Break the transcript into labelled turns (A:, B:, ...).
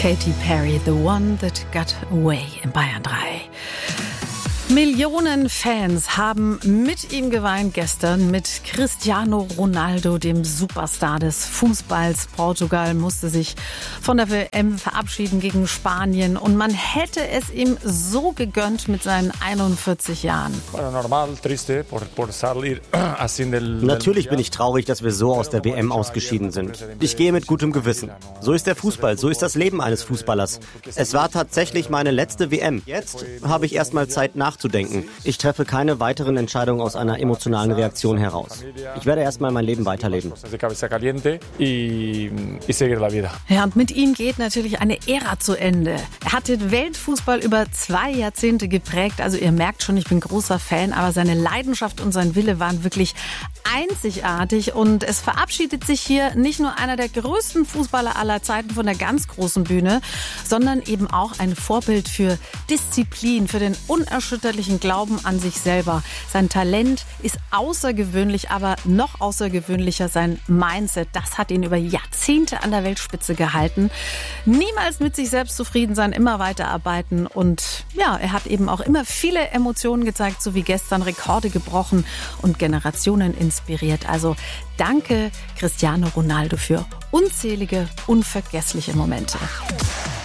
A: Katy Perry, The One That Got Away in Bayern 3. Millionen Fans haben mit ihm geweint gestern, mit Cristiano Ronaldo, dem Superstar des Fußballs. Portugal musste sich von der WM verabschieden gegen Spanien und man hätte es ihm so gegönnt mit seinen 41 Jahren.
B: Natürlich bin ich traurig, dass wir so aus der WM ausgeschieden sind. Ich gehe mit gutem Gewissen. So ist der Fußball, so ist das Leben eines Fußballers. Es war tatsächlich meine letzte WM. Jetzt habe ich erstmal Zeit nachzudenken. Ich treffe keine weiteren Entscheidungen aus einer emotionalen Reaktion heraus. Ich werde erstmal mein Leben weiterleben.
A: Ja, und mit ihm geht natürlich eine Ära zu Ende. Er hat den Weltfußball über 2 Jahrzehnte geprägt. Also ihr merkt schon, ich bin großer Fan, aber seine Leidenschaft und sein Wille waren wirklich einzigartig. Und es verabschiedet sich hier nicht nur einer der größten Fußballer aller Zeiten von der ganz großen Bühne, sondern eben auch ein Vorbild für Disziplin, für den unerschütterlichen Glauben an sich selber. Sein Talent ist außergewöhnlich, aber noch außergewöhnlicher sein Mindset. Das hat ihn über Jahrzehnte an der Weltspitze gehalten. Niemals mit sich selbst zufrieden sein, immer weiterarbeiten. Und ja, er hat eben auch immer viele Emotionen gezeigt, so wie gestern, Rekorde gebrochen und Generationen inspiriert. Also danke Cristiano Ronaldo für unzählige, unvergessliche Momente.